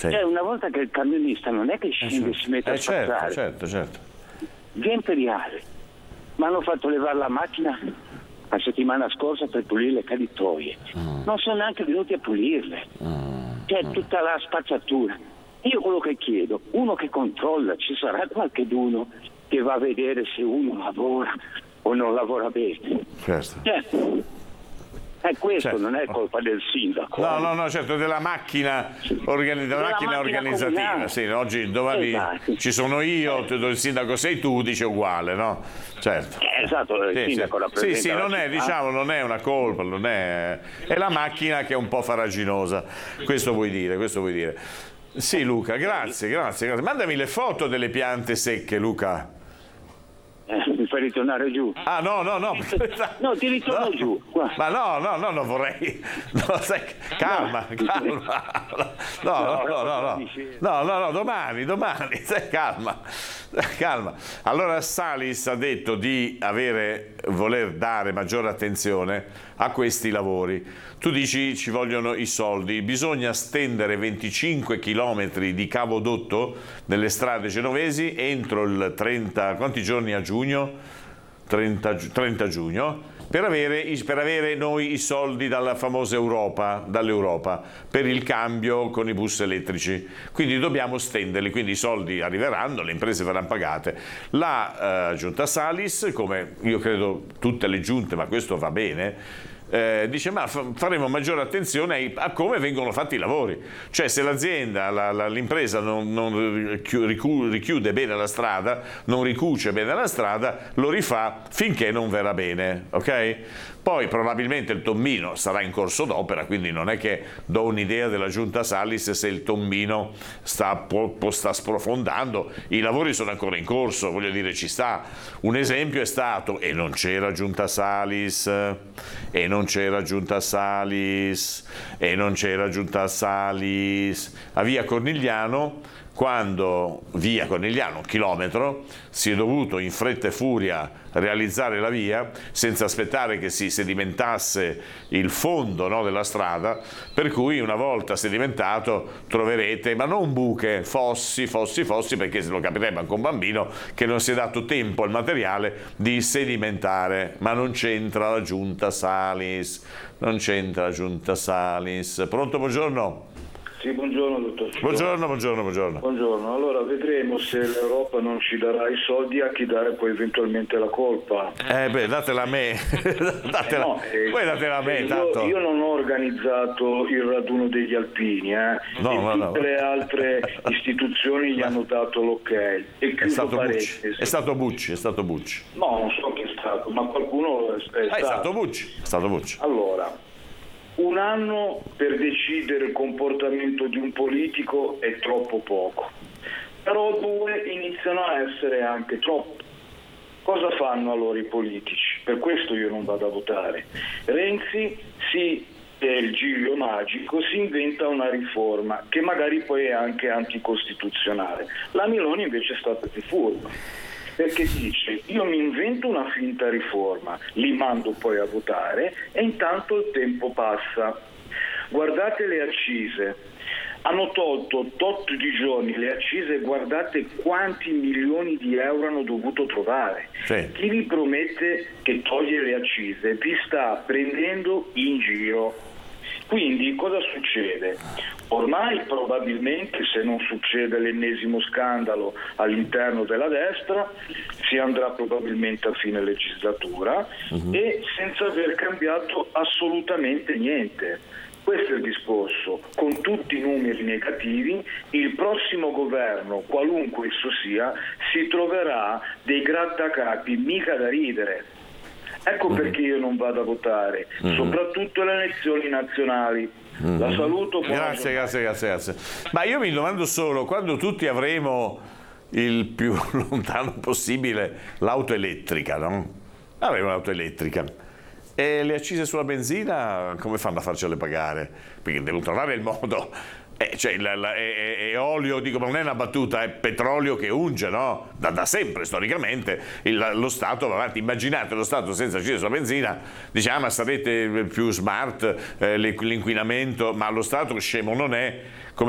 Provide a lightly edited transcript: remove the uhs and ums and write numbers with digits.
Sì. Cioè, una volta che il camionista non è che scende e si mette a spazzare, certo. via Imperiale, mi hanno fatto levare la macchina la settimana scorsa per pulire le caditoie, non sono neanche venuti a pulirle, c'è tutta la spazzatura. Io quello che chiedo, uno che controlla, ci sarà qualcheduno che va a vedere se uno lavora o non lavora bene. Certo. È questo, Certo. non è colpa del sindaco. No, certo, della macchina, organizzativa. Comunale. Sì, oggi, domani Esatto. ci sono io, il sindaco sei tu, dice uguale, no? Certo. Esatto, il sindaco rappresenta Sì, la non è, città. diciamo, non è una colpa, è la macchina che è un po' farraginosa. Questo vuoi dire. Sì, Luca, grazie. Mandami le foto delle piante secche, Luca. Mi fai ritornare giù? Ah, no. No, ti ritorno giù. Qua. Ma no, vorrei. No, calma. No, domani, stai calma. Allora Salis ha detto di voler dare maggiore attenzione a questi lavori. Tu dici ci vogliono i soldi, bisogna stendere 25 chilometri di cavodotto nelle strade genovesi entro il 30, quanti giorni a giugno? 30 giugno, per avere noi i soldi dalla famosa dall'Europa, per il cambio con i bus elettrici. Quindi dobbiamo stenderli, quindi i soldi arriveranno, le imprese verranno pagate. La giunta Salis, come io credo tutte le giunte, ma questo va bene, dice ma faremo maggiore attenzione a come vengono fatti i lavori, cioè se l'azienda, l'impresa non richiude bene la strada, non ricuce bene la strada, lo rifà finché non verrà bene, ok? Poi probabilmente il tombino sarà in corso d'opera, quindi non è che do un'idea della giunta Salis se il tombino sta sprofondando, i lavori sono ancora in corso, voglio dire, ci sta. Un esempio è stato, e non c'era giunta Salis, a Via Cornigliano, quando via Cornigliano, un chilometro, si è dovuto in fretta e furia realizzare la via senza aspettare che si sedimentasse il fondo, no, della strada, per cui una volta sedimentato troverete, ma non buche, fossi, perché se lo capirebbe anche un bambino, che non si è dato tempo al materiale di sedimentare, ma non c'entra la giunta Salis. Pronto, buongiorno? Sì, buongiorno dottor. Buongiorno. Allora vedremo se l'Europa non ci darà i soldi, a chi dare poi eventualmente la colpa. Datela a me. Datela a me, tanto. Io non ho organizzato il raduno degli alpini, tutte le altre istituzioni gli hanno dato l'ok. E è stato Bucci. No, non so chi è stato, ma qualcuno è stato Bucci. Allora, un anno per decidere il comportamento di un politico è troppo poco, però 2 iniziano a essere anche troppo. Cosa fanno allora i politici? Per questo io non vado a votare. Renzi il giglio magico, si inventa una riforma che magari poi è anche anticostituzionale. La Meloni invece è stata più furba, perché dice io mi invento una finta riforma, li mando poi a votare e intanto il tempo passa. Guardate le accise, hanno tolto tot di giorni le accise, guardate quanti milioni di euro hanno dovuto trovare. Sì. Chi vi promette che toglie le accise vi sta prendendo in giro. Quindi cosa succede? Ormai probabilmente, se non succede l'ennesimo scandalo all'interno della destra, si andrà probabilmente a fine legislatura e senza aver cambiato assolutamente niente. Questo è il discorso. Con tutti i numeri negativi, il prossimo governo, qualunque esso sia, si troverà dei grattacapi mica da ridere. Ecco perché io non vado a votare, soprattutto le elezioni nazionali. La saluto. Grazie. Ma io mi domando solo, quando tutti avremo il più lontano possibile l'auto elettrica, no? Avremo l'auto elettrica. E le accise sulla benzina come fanno a farcele pagare? Perché devono trovare il modo. È olio, dico, ma non è una battuta, è petrolio che unge, no? Da sempre, storicamente, lo Stato va avanti. Immaginate lo Stato senza accise sulla benzina, dice, ma sarete più smart, l'inquinamento, ma lo Stato scemo non è.